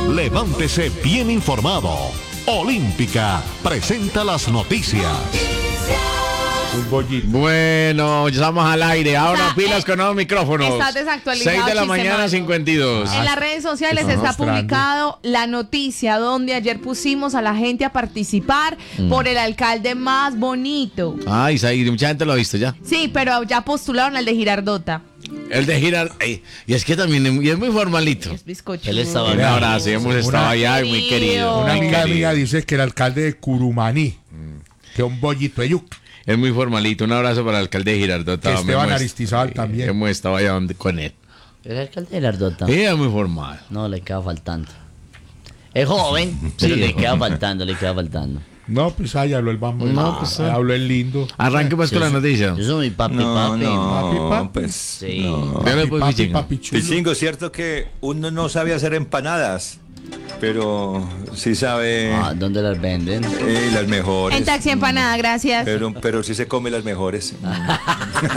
Levántese bien informado. Olímpica presenta las noticias. Un bollito. Bueno, ya estamos al aire. Ahora pilas con nuevos micrófonos. Está desactualizado. 6 de la mañana, Chistemano. 52. En las redes sociales Está está mostrando. publicado la noticia donde ayer pusimos a la gente a participar por el alcalde más bonito. Ay, Said, mucha gente lo ha visto ya. Sí, pero ya postularon al de Girardota. El de girar. Y es que también es muy formalito. Es bizcocho. Él estaba Un abrazo, hemos estado allá y muy querido. Una muy amiga querido. mía dice que el alcalde de Curumaní, que es un bollito de yuca. Es muy formalito. Un abrazo para el alcalde de Girardota. Que Esteban Hemos- Aristizábal también. Hemos estado allá con él. El alcalde de Lardota. Sí, es muy formal. No, le queda faltando. Es joven, pero Sí, le es queda joven. faltando, le queda faltando. No, pues ahí habló el bambo. No, pues, habló el lindo. Arranque pues con la noticia. Yo soy mi papi, No, papi. Papi, papi. pues Sí. no. Dale, pues, Papi, Pichingo. papi chulo. Pichingo, cierto que uno no sabe hacer empanadas, pero sí sabe Ah, ¿dónde las venden? las mejores. En Taxi Empanada, gracias. Pero sí se come las mejores.